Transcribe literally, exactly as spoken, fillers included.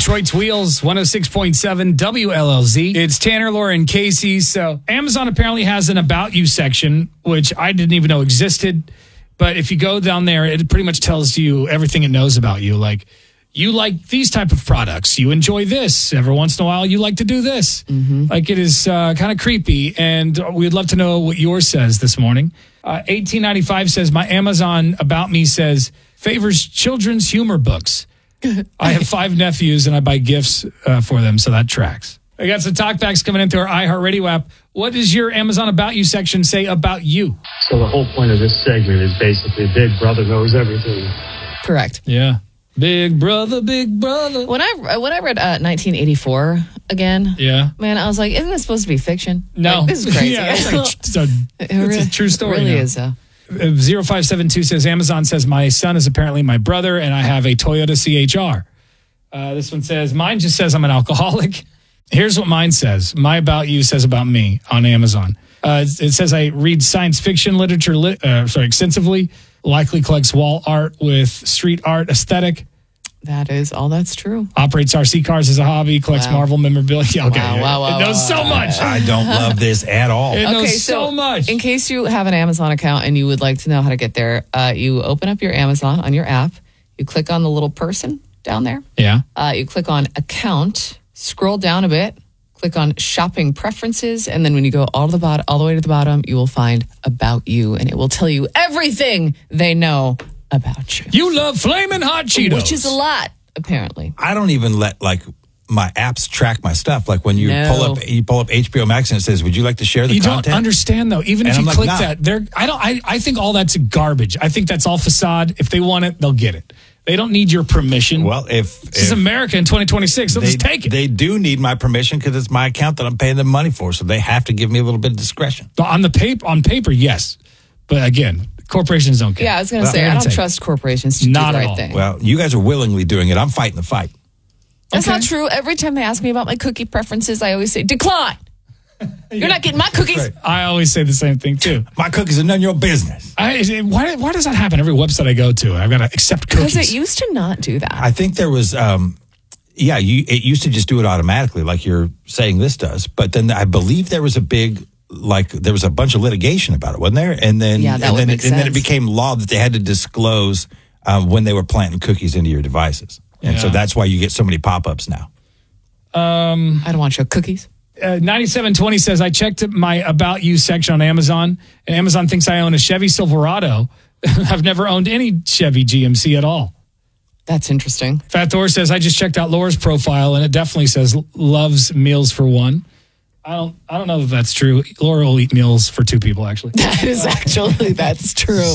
Detroit's Wheels, one oh six point seven W L L Z. It's Tanner, Laura, and Casey. So Amazon apparently has an About You section, which I didn't even know existed. But if you go down there, it pretty much tells you everything it knows about you. Like, you like these type of products. You enjoy this. Every once in a while, you like to do this. Mm-hmm. Like, it is uh, kind of creepy. And we'd love to know what yours says this morning. Uh, eighteen ninety-five says, my Amazon About Me says, favors children's humor books. I have five nephews, and I buy gifts uh, for them, so that tracks. I got some talkbacks coming into our iHeartRadio app. What does your Amazon About You section say about you? So the whole point of this segment is basically Big Brother knows everything. Correct. Yeah. Big brother, big brother. When I when I read uh, nineteen eighty-four again, yeah, man, I was like, isn't this supposed to be fiction? No. Like, this is crazy. yeah, it's, like, it's, a, it's really, a true story. It really now. is. Uh, zero five seven two says, Amazon says, my son is apparently my brother, and I have a Toyota C H R. Uh, this one says, mine just says I'm an alcoholic. Here's what mine says. My About You says about me on Amazon. Uh, it says I read science fiction literature, li- uh, sorry, extensively, likely collects wall art with street art aesthetic. That is all that's true. Operates R C cars as a hobby, collects wow. Marvel memorabilia. Okay, wow, wow, wow, it knows wow, so much. I don't love this at all. It knows okay, so, so much. In case you have an Amazon account and you would like to know how to get there, uh, you open up your Amazon on your app. You click on the little person down there. Yeah. Uh, you click on account, scroll down a bit, click on shopping preferences, and then when you go all to the bottom, all the way to the bottom, you will find About You, and it will tell you everything they know about you. You love Flamin' Hot Cheetos. Which is a lot, apparently. I don't even let like my apps track my stuff. Like when you No. pull up, you pull up H B O Max and it says, "Would you like to share the You content?" don't understand though. Even And if I'm you like, click nah. that, they're I don't. I, I think all that's garbage. I think that's all facade. If they want it, they'll get it. They don't need your permission. Well, if, this is if America in twenty twenty-six, they'll they, just take it. They do need my permission because it's my account that I'm paying them money for, so they have to give me a little bit of discretion. On the paper, on paper, yes, but again, corporations don't care. Yeah, I was going to Well, say, they're I gonna don't take trust corporations to Not do the at right all. thing. Well, you guys are willingly doing it. I'm fighting the fight. That's Okay. not true. Every time they ask me about my cookie preferences, I always say, decline. You're not getting my cookies. Right. I always say the same thing too. My cookies are none of your business. I, why, why does that happen? Every website I go to, I've got to accept cookies. Because it used to not do that. I think there was, um, yeah, you, it used to just do it automatically, like you're saying this does. But then I believe there was a big, like there was a bunch of litigation about it, wasn't there? And then, Yeah, that and would then, make it, and then it sense. became law that they had to disclose uh, when they were planting cookies into your devices, and so Yeah. that's why you get so many pop-ups now. Um, I don't want your cookies. uh, ninety-seven twenty says, I checked my About You section on Amazon, and Amazon thinks I own a Chevy Silverado. I've never owned any Chevy G M C at all. That's interesting. Fat Thor says, I just checked out Laura's profile, and it definitely says loves meals for one. I don't I don't know if that's true. Laura will eat meals for two people, actually. That is actually, that's true.